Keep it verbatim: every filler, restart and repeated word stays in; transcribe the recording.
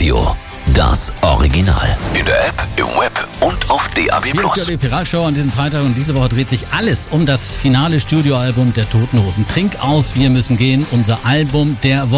Radio, das Original. In der App, im Web und auf D A B Hier Plus. ist die Pirat-Show an diesem Freitag und diese Woche dreht sich alles um das finale Studioalbum der Toten Hosen. Trink aus, wir müssen gehen, unser Album der Woche.